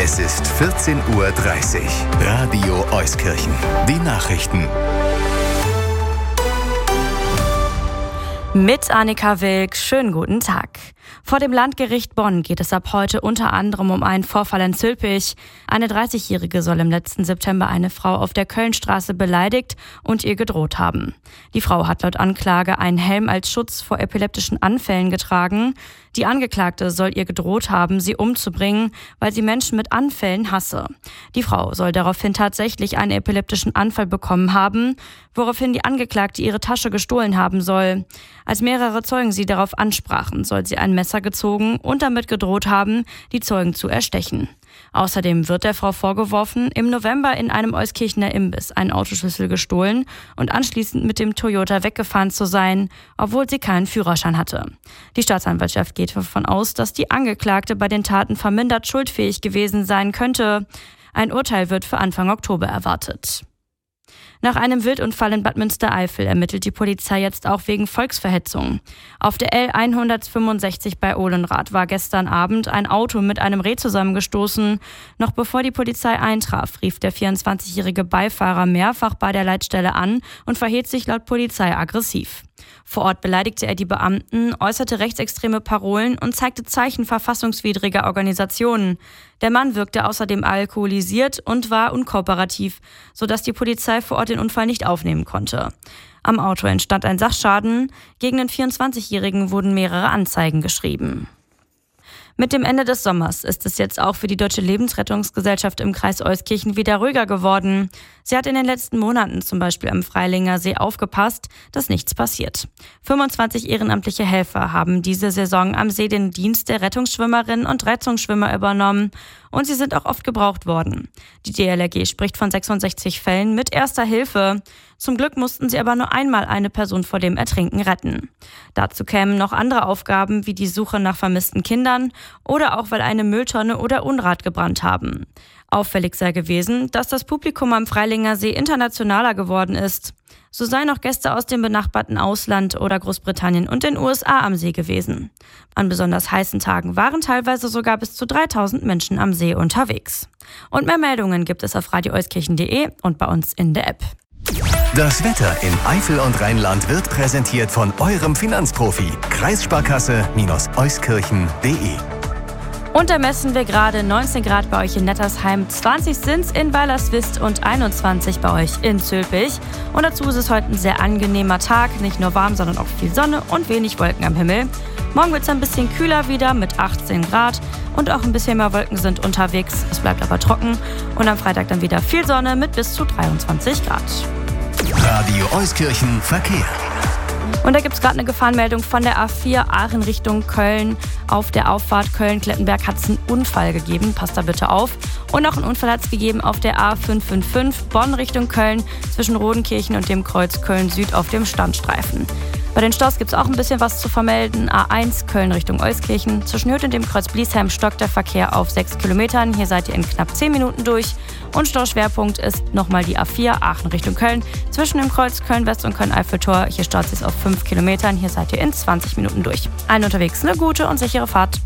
Es ist 14:30 Uhr. Radio Euskirchen. Die Nachrichten. Mit Annika Wilk, schönen guten Tag. Vor dem Landgericht Bonn geht es ab heute unter anderem um einen Vorfall in Zülpich. Eine 30-Jährige soll im letzten September eine Frau auf der Kölnstraße beleidigt und ihr gedroht haben. Die Frau hat laut Anklage einen Helm als Schutz vor epileptischen Anfällen getragen. Die Angeklagte soll ihr gedroht haben, sie umzubringen, weil sie Menschen mit Anfällen hasse. Die Frau soll daraufhin tatsächlich einen epileptischen Anfall bekommen haben, woraufhin die Angeklagte ihre Tasche gestohlen haben soll. Als mehrere Zeugen sie darauf ansprachen, soll sie ein Messer gezogen und damit gedroht haben, die Zeugen zu erstechen. Außerdem wird der Frau vorgeworfen, im November in einem Euskirchener Imbiss einen Autoschlüssel gestohlen und anschließend mit dem Toyota weggefahren zu sein, obwohl sie keinen Führerschein hatte. Die Staatsanwaltschaft geht davon aus, dass die Angeklagte bei den Taten vermindert schuldfähig gewesen sein könnte. Ein Urteil wird für Anfang Oktober erwartet. Nach einem Wildunfall in Bad Münstereifel ermittelt die Polizei jetzt auch wegen Volksverhetzung. Auf der L165 bei Ohlenrath war gestern Abend ein Auto mit einem Reh zusammengestoßen. Noch bevor die Polizei eintraf, rief der 24-jährige Beifahrer mehrfach bei der Leitstelle an und verhielt sich laut Polizei aggressiv. Vor Ort beleidigte er die Beamten, äußerte rechtsextreme Parolen und zeigte Zeichen verfassungswidriger Organisationen. Der Mann wirkte außerdem alkoholisiert und war unkooperativ, sodass die Polizei vor Ort den Unfall nicht aufnehmen konnte. Am Auto entstand ein Sachschaden. Gegen den 24-Jährigen wurden mehrere Anzeigen geschrieben. Mit dem Ende des Sommers ist es jetzt auch für die Deutsche Lebensrettungsgesellschaft im Kreis Euskirchen wieder ruhiger geworden. Sie hat in den letzten Monaten zum Beispiel am Freilinger See aufgepasst, dass nichts passiert. 25 ehrenamtliche Helfer haben diese Saison am See den Dienst der Rettungsschwimmerinnen und Rettungsschwimmer übernommen und sie sind auch oft gebraucht worden. Die DLRG spricht von 66 Fällen mit erster Hilfe. Zum Glück mussten sie aber nur einmal eine Person vor dem Ertrinken retten. Dazu kämen noch andere Aufgaben wie die Suche nach vermissten Kindern oder auch weil eine Mülltonne oder Unrat gebrannt haben. Auffällig sei gewesen, dass das Publikum am Freilinger See internationaler geworden ist. So seien auch Gäste aus dem benachbarten Ausland oder Großbritannien und den USA am See gewesen. An besonders heißen Tagen waren teilweise sogar bis zu 3000 Menschen am See unterwegs. Und mehr Meldungen gibt es auf radioeuskirchen.de und bei uns in der App. Das Wetter in Eifel und Rheinland wird präsentiert von eurem Finanzprofi. Kreissparkasse-euskirchen.de. Und da messen wir gerade 19 Grad bei euch in Nettersheim, 20 sind's in Weilerswist und 21 bei euch in Zülpich. Und dazu ist es heute ein sehr angenehmer Tag, nicht nur warm, sondern auch viel Sonne und wenig Wolken am Himmel. Morgen wird's ein bisschen kühler wieder mit 18 Grad und auch ein bisschen mehr Wolken sind unterwegs. Es bleibt aber trocken und am Freitag dann wieder viel Sonne mit bis zu 23 Grad. Radio Euskirchen Verkehr. Und da gibt es gerade eine Gefahrenmeldung von der A4 Aachen Richtung Köln. Auf der Auffahrt Köln-Klettenberg hat es einen Unfall gegeben. Passt da bitte auf. Und auch einen Unfall hat es gegeben auf der A555 Bonn Richtung Köln zwischen Rodenkirchen und dem Kreuz Köln-Süd auf dem Standstreifen. Bei den Staus gibt es auch ein bisschen was zu vermelden. A1 Köln Richtung Euskirchen. Zwischen Hürth und dem Kreuz Bliesheim stockt der Verkehr auf 6 Kilometern. Hier seid ihr in knapp 10 Minuten durch. Und Stauschwerpunkt ist nochmal die A4 Aachen Richtung Köln. Zwischen dem Kreuz Köln-West und Köln-Eiffeltor. Hier staut es auf 5 Kilometern. Hier seid ihr in 20 Minuten durch. Allen unterwegs eine gute und sichere Fahrt.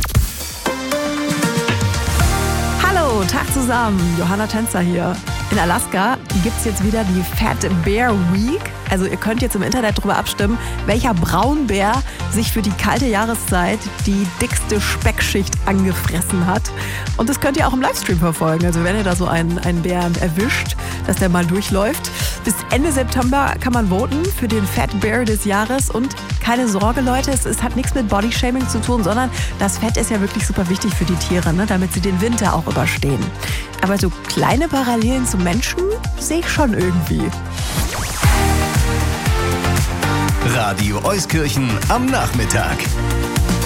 Hallo, Tag zusammen. Johanna Tänzer hier. In Alaska gibt es jetzt wieder die Fat Bear Week. Also ihr könnt jetzt im Internet darüber abstimmen, welcher Braunbär sich für die kalte Jahreszeit die dickste Speckschicht angefressen hat. Und das könnt ihr auch im Livestream verfolgen. Also wenn ihr da so einen Bären erwischt, dass der mal durchläuft. Bis Ende September kann man voten für den Fat Bear des Jahres. Und keine Sorge, Leute, es hat nichts mit Bodyshaming zu tun, sondern das Fett ist ja wirklich super wichtig für die Tiere, ne, damit sie den Winter auch überstehen. Aber so kleine Parallelen zu Menschen sehe ich schon irgendwie. Radio Euskirchen am Nachmittag.